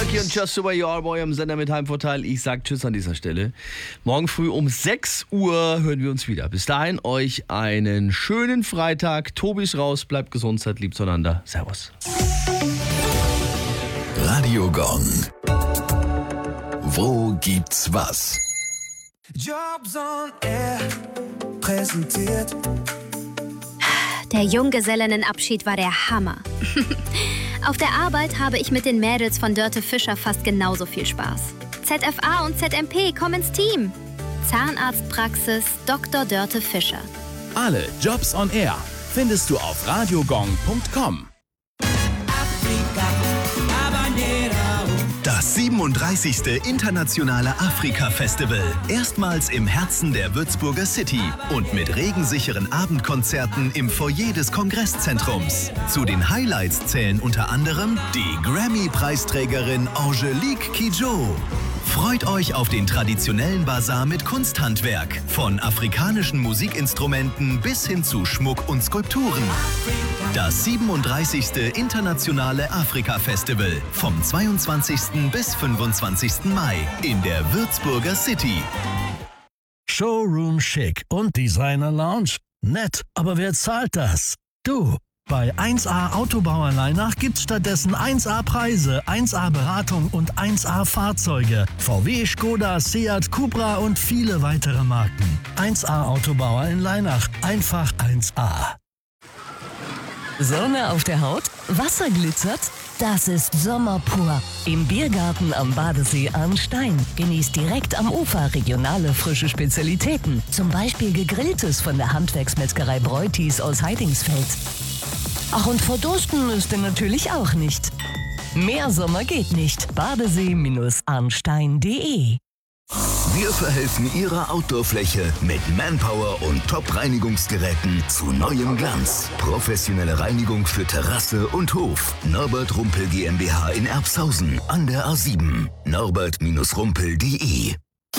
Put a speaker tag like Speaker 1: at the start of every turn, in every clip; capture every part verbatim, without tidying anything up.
Speaker 1: Lucky und Just the Way You Are bei eurem Sender mit Heimvorteil. Ich sag Tschüss an dieser Stelle. Morgen früh um sechs Uhr hören wir uns wieder. Bis dahin euch einen schönen Freitag. Tobi ist raus, bleibt gesund, seid lieb zueinander. Servus.
Speaker 2: Radio Gong. Wo gibt's was?
Speaker 3: Jobs on Air präsentiert.
Speaker 4: Der Junggesellinnenabschied war der Hammer. Auf der Arbeit habe ich mit den Mädels von Dörte Fischer fast genauso viel Spaß. Z F A und Z M P kommen ins Team. Zahnarztpraxis Doktor Dörte Fischer.
Speaker 5: Alle Jobs on Air findest du auf radiogong punkt com.
Speaker 2: Das siebenunddreißigste Internationale Afrika-Festival. Erstmals im Herzen der Würzburger City und mit regensicheren Abendkonzerten im Foyer des Kongresszentrums. Zu den Highlights zählen unter anderem die Grammy-Preisträgerin Angelique Kidjo. Freut euch auf den traditionellen Basar mit Kunsthandwerk, von afrikanischen Musikinstrumenten bis hin zu Schmuck und Skulpturen. Das siebenunddreißigste Internationale Afrika-Festival vom zweiundzwanzigsten bis fünfundzwanzigsten Mai in der Würzburger City.
Speaker 6: Showroom Chic und Designer Lounge. Nett, aber wer zahlt das? Du. Bei eins A Autobauer Leinach gibt's stattdessen eins A Preise, eins A Beratung und eins A Fahrzeuge. V W, Skoda, Seat, Cupra und viele weitere Marken. eins A Autobauer in Leinach. Einfach eins A.
Speaker 7: Sonne auf der Haut? Wasser glitzert? Das ist Sommer pur. Im Biergarten am Badesee Arnstein. Genießt direkt am Ufer regionale frische Spezialitäten. Zum Beispiel Gegrilltes von der Handwerksmetzgerei Breutis aus Heidingsfeld. Ach, und verdursten müsst ihr natürlich auch nicht. Mehr Sommer geht nicht. Badesee Arnstein punkt de.
Speaker 2: Wir verhelfen Ihrer Outdoor-Fläche mit Manpower und Top-Reinigungsgeräten zu neuem Glanz. Professionelle Reinigung für Terrasse und Hof. Norbert Rumpel GmbH in Erbshausen an der A sieben. norbert Rumpel punkt de.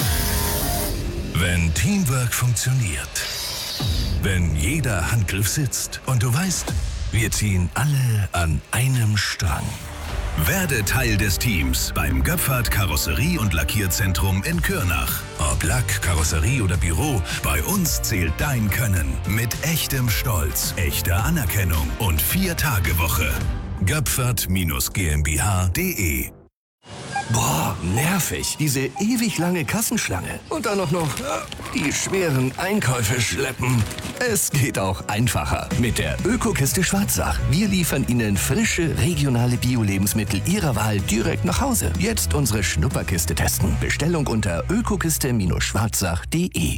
Speaker 8: Wenn Teamwork funktioniert, wenn jeder Handgriff sitzt und du weißt, wir ziehen alle an einem Strang. Werde Teil des Teams beim Göpfert Karosserie- und Lackierzentrum in Kürnach. Ob Lack, Karosserie oder Büro, bei uns zählt dein Können mit echtem Stolz, echter Anerkennung und Vier-Tage-Woche. Göpfert GmbH punkt de.
Speaker 9: Boah, nervig. Diese ewig lange Kassenschlange. Und dann auch noch die schweren Einkäufe schleppen. Es geht auch einfacher. Mit der Ökokiste Schwarzach. Wir liefern Ihnen frische, regionale Bio-Lebensmittel Ihrer Wahl direkt nach Hause. Jetzt unsere Schnupperkiste testen. Bestellung unter ökokiste Schwarzach punkt de.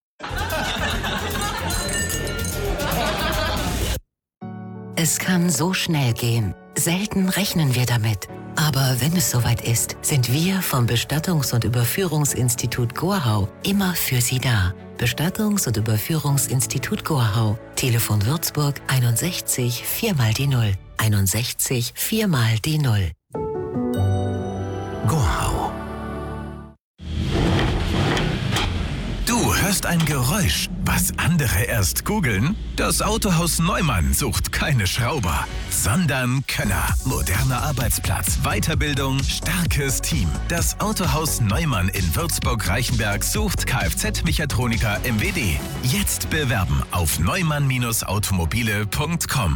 Speaker 10: Es kann so schnell gehen. Selten rechnen wir damit. Aber wenn es soweit ist, sind wir vom Bestattungs- und Überführungsinstitut Gorhau immer für Sie da. Bestattungs- und Überführungsinstitut Gorhau. Telefon Würzburg einundsechzig vier mal die Null. einundsechzig vier mal die Null.
Speaker 2: Gorhau.
Speaker 8: Du hörst ein Geräusch, was andere erst googeln? Das Autohaus Neumann sucht keine Schrauber, sondern Könner. Moderner Arbeitsplatz, Weiterbildung, starkes Team. Das Autohaus Neumann in Würzburg-Reichenberg sucht Kfz-Mechatroniker M W D. Jetzt bewerben auf neumann Bindestrich automobile punkt com.